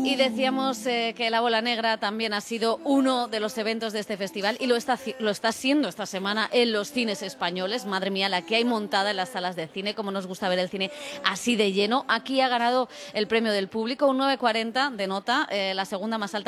Y decíamos que La Bola Negra también ha sido uno de los eventos de este festival y lo está siendo esta semana en los cines españoles. Madre mía, la que hay montada en las salas de cine, como nos gusta ver el cine así de lleno. Aquí ha ganado el premio del público, un 9,40 de nota, la segunda más alta